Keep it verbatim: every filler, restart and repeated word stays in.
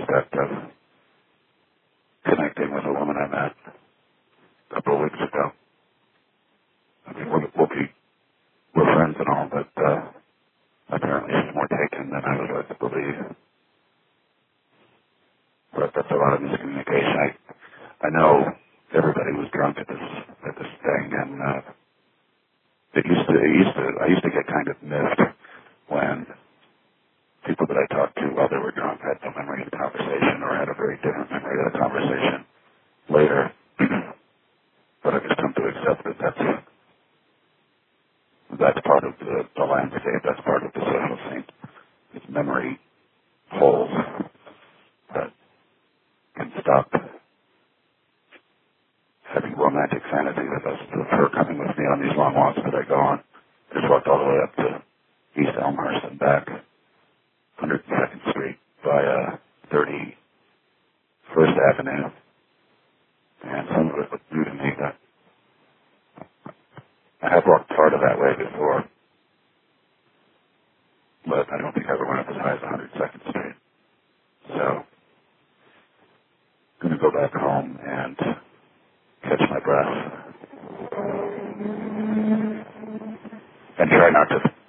prospect of connecting with a woman I met a couple of weeks ago. I mean, we'll, we'll be, we're friends and all, but uh, apparently she's more taken than I would like to believe. But that's a lot of miscommunication. I, I know everybody was drunk at this at this thing, and uh, it used to, it used to, I used to get kind of miffed when people that I talked to while they were drunk had no memory of the conversation or had a very different memory of the conversation later. But I've just come to accept that that's, that's part of the, the landscape, that's part of the social scene. It's memory holes that can stop having romantic fantasy with us, with her coming with me on these long walks that I go on. Just walked all the way up to East Elmhurst and back, one hundred second Street via thirty-first Avenue. And some of it looked new to me. That I have walked part of that way before, but I don't think I ever went up as high as one hundred second Street. So I'm going to go back home and catch my breath and try not to